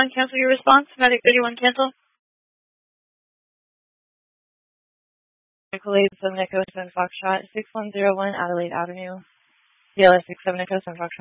Cancel your response. Medic 31, cancel. Echo 7 Echo 7 Foxtrot, 6101 Adelaide Avenue. CLS 67 Echo 7 Foxtrot.